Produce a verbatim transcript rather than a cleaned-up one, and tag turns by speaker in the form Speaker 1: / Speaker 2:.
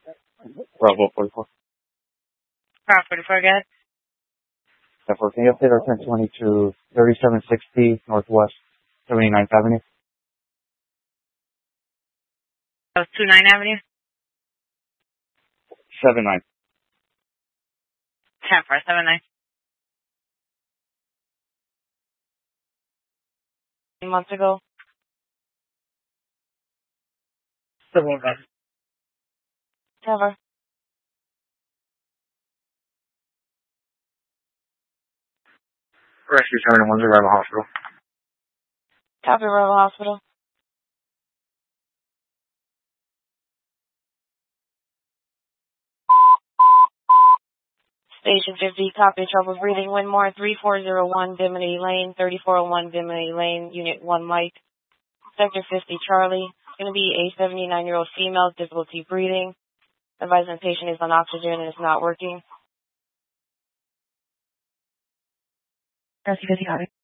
Speaker 1: Bravo forty-four.
Speaker 2: Bravo forty-four, go ahead.
Speaker 1: ten four, can you update our ten twenty to thirty-seven sixty Northwest seventy-ninth Avenue?
Speaker 2: That was two nine Avenue?
Speaker 1: seven nine.
Speaker 2: ten four, seven nine. Months ago?
Speaker 1: Seven nine.
Speaker 2: Never.
Speaker 1: Rescue seven one zero Rival Hospital.
Speaker 2: Copy, Rival Hospital. Station fifty, copy, trouble breathing, Winmore, three four zero one, Bimini Lane, thirty-four oh one, Bimini Lane, Unit one, Mike. Sector fifty, Charlie. It's going to be a seventy-nine-year-old female, difficulty breathing. Advising patient is on oxygen and is not working.
Speaker 3: Rescue fifty, copy.